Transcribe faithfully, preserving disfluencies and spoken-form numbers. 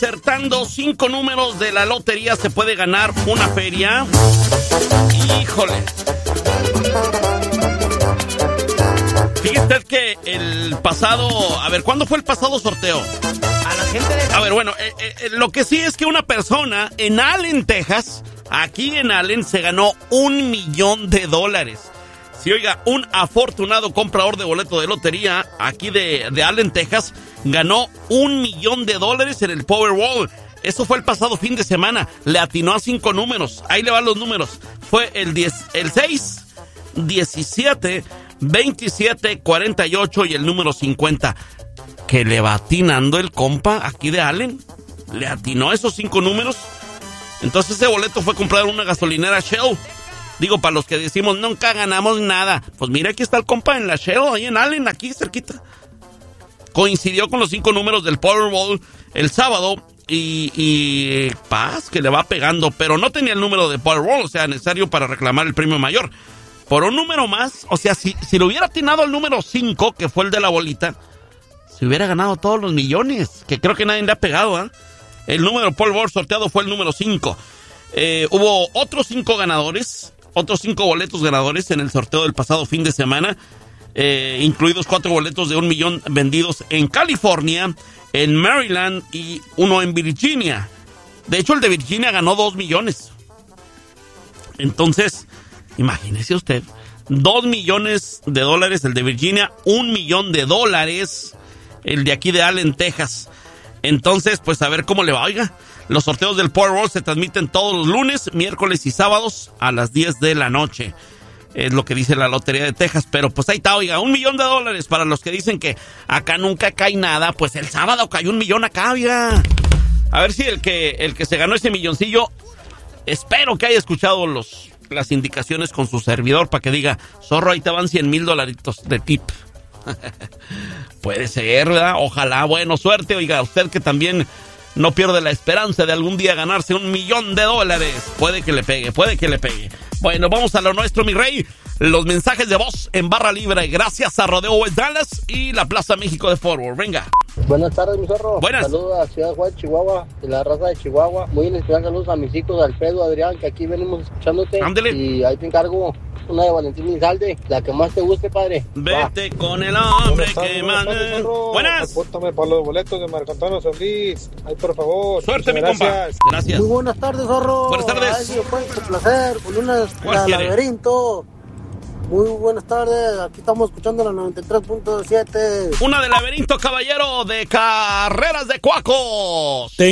acertando cinco números de la lotería se puede ganar una feria. Híjole. Fíjese usted que el pasado... A ver, ¿cuándo fue el pasado sorteo? A la gente de... A ver, bueno, eh, eh, lo que sí es que una persona en Allen, Texas, aquí en Allen, se ganó un millón de dólares. Sí, oiga, un afortunado comprador de boleto de lotería aquí de, de Allen, Texas, ganó un millón de dólares en el Powerball. Eso fue el pasado fin de semana. Le atinó a cinco números. Ahí le van los números. Fue el diez, el seis, diecisiete, veintisiete, cuarenta y ocho y el número cincuenta. Que le va atinando el compa aquí de Allen. Le atinó esos cinco números. Entonces ese boleto fue comprar en una gasolinera Shell. Digo, para los que decimos, nunca ganamos nada. Pues mira, aquí está el compa en la Shell, ahí en Allen, aquí cerquita. Coincidió con los cinco números del Powerball el sábado y, y paz, que le va pegando. Pero no tenía el número de Powerball, o sea, necesario para reclamar el premio mayor. Por un número más, o sea, si, si le hubiera atinado el número cinco, que fue el de la bolita, se hubiera ganado todos los millones, que creo que nadie le ha pegado, ¿eh? El número Powerball sorteado fue el número cinco. Eh, hubo otros cinco ganadores. Otros cinco boletos ganadores en el sorteo del pasado fin de semana, eh, incluidos cuatro boletos de un millón vendidos en California, en Maryland y uno en Virginia. De hecho, el de Virginia ganó dos millones. Entonces, imagínese usted, dos millones de dólares el de Virginia, un millón de dólares el de aquí de Allen, Texas. Entonces, pues a ver cómo le va, oiga. Los sorteos del Powerball se transmiten todos los lunes, miércoles y sábados a las diez de la noche. Es lo que dice la Lotería de Texas. Pero pues ahí está, oiga, un millón de dólares para los que dicen que acá nunca cae nada. Pues el sábado cayó un millón acá, oiga. A ver si el que, el que se ganó ese milloncillo, espero que haya escuchado los, las indicaciones con su servidor para que diga, zorro, ahí te van cien mil dolaritos de tip. Puede ser, ¿verdad? Ojalá, bueno, suerte, oiga, usted que también... no pierde la esperanza de algún día ganarse un millón de dólares. Puede que le pegue, puede que le pegue. Bueno, vamos a lo nuestro, mi rey. Los mensajes de voz en barra libre. Gracias a Rodeo West Dallas y la Plaza México de Fort Worth. Venga. Buenas tardes, mi zorro. Buenas. Saludos a Ciudad Juárez, Chihuahua, de la raza de Chihuahua. Muy en especial saludos a mis hijos, Alfredo, Adrián, que aquí venimos escuchándote. Ándele. Y ahí te encargo una de Valentín Lizalde, la que más te guste, padre. Vete Va. Con el hombre tardes, que buenas más... tardes, Buenas. Apúntame para los boletos de Marco Antonio Solís. Ay, por favor. Suerte, mi compa. Gracias. Muy buenas tardes, zorro. Buenas tardes. Ay, si lo pueden complacer con una ¿Cuál quiere? laberinto. Muy buenas tardes, aquí estamos escuchando la noventa y tres punto siete. Una de laberinto, caballero, de carreras de cuacos.